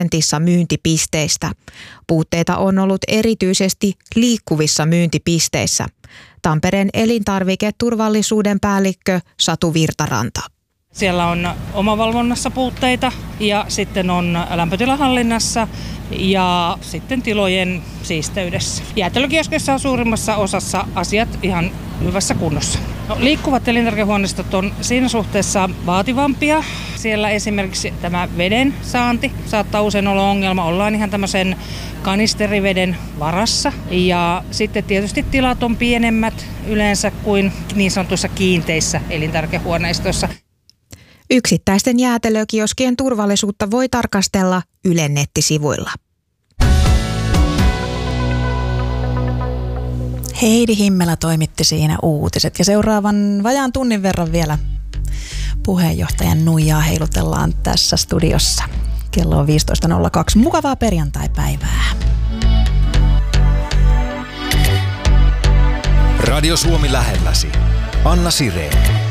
myyntipisteistä. Puutteita on ollut erityisesti liikkuvissa myyntipisteissä. Tampereen elintarviketurvallisuuden päällikkö Satu Virtaranta. Siellä on omavalvonnassa puutteita ja sitten on lämpötilahallinnassa ja sitten tilojen siisteydessä. Jäätelökioskeissa on suurimmassa osassa asiat ihan hyvässä kunnossa. Liikkuvat elintarvikehuoneistot on siinä suhteessa vaativampia. Siellä esimerkiksi tämä veden saanti saattaa usein olla ongelma. Ollaan ihan tämmöisen kanisteriveden varassa. Ja sitten tietysti tilat on pienemmät yleensä kuin niin sanotuissa kiinteissä elintarvikehuoneistoissa. Yksittäisten jäätelökioskien turvallisuutta voi tarkastella Ylen nettisivuilla. Heidi Himmelä toimitti siinä uutiset ja seuraavan vajaan tunnin verran vielä puheenjohtajan nuijaa heilutellaan tässä studiossa. Kello on 15.02. Mukavaa perjantaipäivää. Radio Suomi lähelläsi. Anna Sireen.